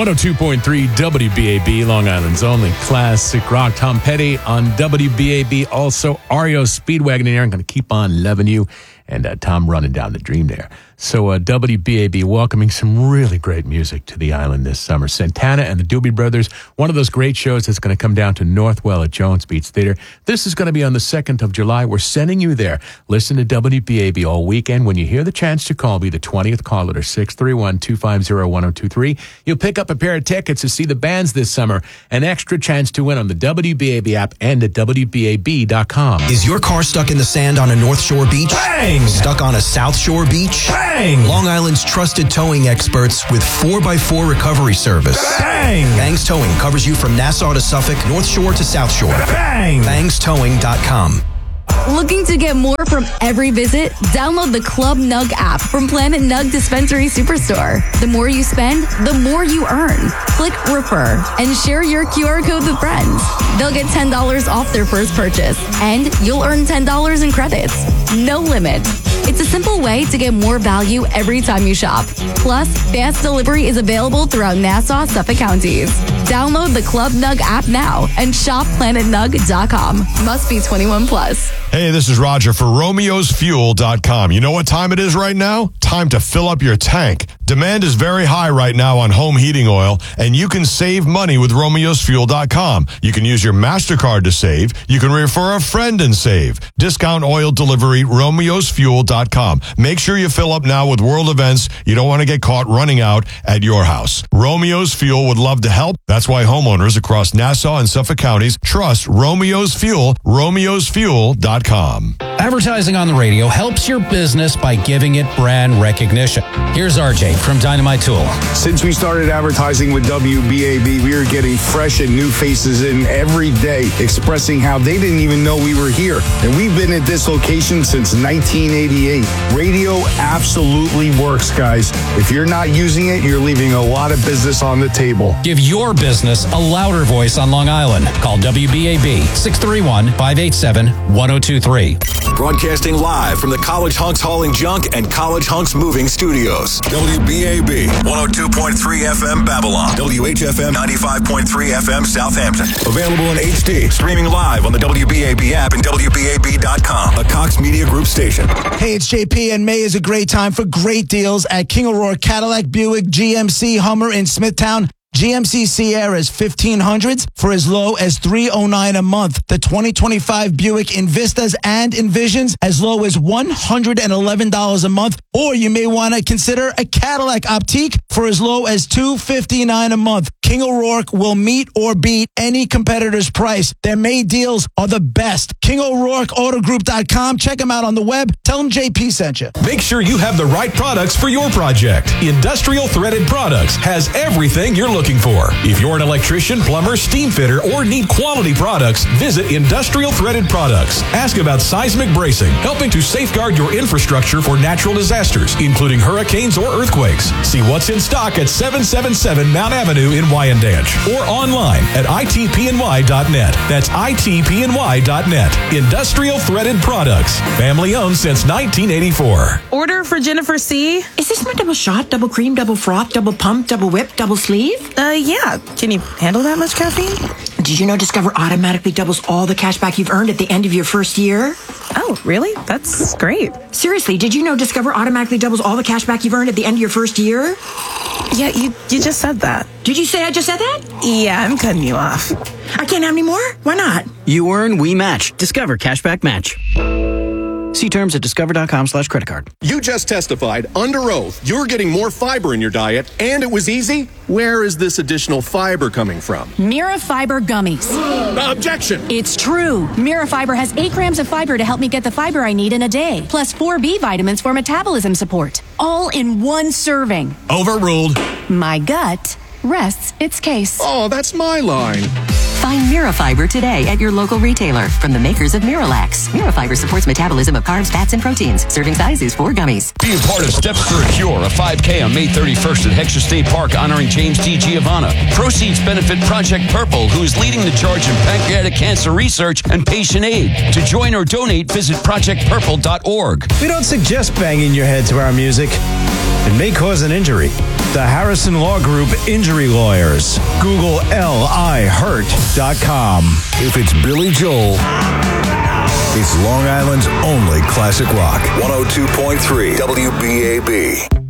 102.3 WBAB, Long Island's only classic rock. Tom Petty on WBAB. Also, REO Speedwagon here. I'm going to keep on loving you. And Tom running down the dream there. So WBAB welcoming some really great music to the island this summer. Santana and the Doobie Brothers, one of those great shows that's going to come down to Northwell at Jones Beach Theater. This is going to be on the 2nd of July. We're sending you there. Listen to WBAB all weekend. When you hear the chance to call, be the 20th caller to 631-250-1023. You'll pick up a pair of tickets to see the bands this summer. An extra chance to win on the WBAB app and at WBAB.com. Is your car stuck in the sand on a North Shore beach? Bang! Stuck on a South Shore beach? Bang! Long Island's trusted towing experts with 4x4 recovery service. Bang! Bangs Towing covers you from Nassau to Suffolk, North Shore to South Shore. Bang! BangsTowing.com. Looking to get more from every visit? Download the Club Nug app from Planet Nug Dispensary Superstore. The more you spend, the more you earn. Click Refer and share your QR code with friends. They'll get $10 off their first purchase, and you'll earn $10 in credits. No limit. It's a simple way to get more value every time you shop. Plus, fast delivery is available throughout Nassau, Suffolk counties. Download the Club Nug app now and shop planetnug.com. Must be 21 plus. Hey, this is Roger for Romeo'sFuel.com. You know what time it is right now? Time to fill up your tank. Demand is very high right now on home heating oil, and you can save money with Romeo'sFuel.com. You can use your MasterCard to save. You can refer a friend and save. Discount oil delivery, Romeo'sFuel.com. Make sure you fill up now with world events. You don't want to get caught running out at your house. Romeo's Fuel would love to help. That's why homeowners across Nassau and Suffolk counties trust Romeo's Fuel, Romeo'sFuel.com. Advertising on the radio helps your business by giving it brand recognition. Here's RJ from Dynamite Tool. Since we started advertising with WBAB, we are getting fresh and new faces in every day, expressing how they didn't even know we were here. And we've been at this location since 1988. Radio absolutely works, guys. If you're not using it, you're leaving a lot of business on the table. Give your business a louder voice on Long Island. Call WBAB 631-587-1023. Broadcasting live from the College Hunks Hauling Junk and College Hunks Moving Studios. WBAB 102.3 FM Babylon. WHFM 95.3 FM Southampton. Available in HD. Streaming live on the WBAB app and WBAB.com. A Cox Media Group station. Hey, it's JP, and May is a great time for great deals at King O'Rourke Cadillac, Buick, GMC, Hummer in Smithtown. GMC Sierra's 1500s for as low as $309 a month. The 2025 Buick Envistas and Envisions as low as $111 a month. Or you may want to consider a Cadillac Optique for as low as $259 a month. King O'Rourke will meet or beat any competitor's price. Their May deals are the best. KingO'RourkeAutoGroup.com. Check them out on the web. Tell them JP sent you. Make sure you have the right products for your project. Industrial Threaded Products has everything you're looking for. If you're an electrician, plumber, steam fitter, or need quality products, visit Industrial Threaded Products. Ask about seismic bracing, helping to safeguard your infrastructure for natural disasters, including hurricanes or earthquakes. See what's in stock at 777 Mount Avenue in Wyandanch or online at itpny.net. That's itpny.net. Industrial Threaded Products. Family owned since 1984. Order for Jennifer C. Is this my double shot, double cream, double froth, double pump, double whip, double sleeve? Yeah. Can you handle that much caffeine? Did you know Discover automatically doubles all the cash back you've earned at the end of your first year? Oh, really? That's great. Seriously, did you know Discover automatically doubles all the cash back you've earned at the end of your first year? Yeah, you just said that. Did you say I just said that? Yeah, I'm cutting you off. I can't have any more? Why not? You earn, we match. Discover Cashback Match. See terms at discover.com/credit card. You just testified under oath you're getting more fiber in your diet, and it was easy. Where is this additional fiber coming from? Mira Fiber Gummies. Objection! It's true. Mira Fiber has 8 grams of fiber to help me get the fiber I need in a day, plus 4 B vitamins for metabolism support. All in one serving. Overruled. My gut rests its case. Oh, that's my line. Find Mirafiber today at your local retailer from the makers of Miralax. Mirafiber supports metabolism of carbs, fats, and proteins. Serving size is 4 gummies. Be a part of Steps for a Cure, a 5K on May 31st at Heckscher State Park honoring James T. Giovanna. Proceeds benefit Project Purple, who is leading the charge in pancreatic cancer research and patient aid. To join or donate, visit projectpurple.org. We don't suggest banging your head to our music. It may cause an injury. The Harrison Law Group Injury Lawyers. Google LIHurt.com. If it's Billy Joel, it's Long Island's only classic rock. 102.3 WBAB.